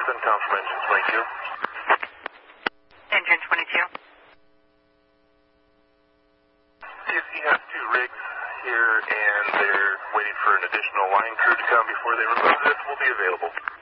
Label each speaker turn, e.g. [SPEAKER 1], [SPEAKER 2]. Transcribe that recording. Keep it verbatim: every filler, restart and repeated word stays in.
[SPEAKER 1] Send Tom from Engine twenty-two.
[SPEAKER 2] Engine twenty-two.
[SPEAKER 1] C S C has two rigs here, and they're waiting for an additional line crew to come before they remove this. Will be available.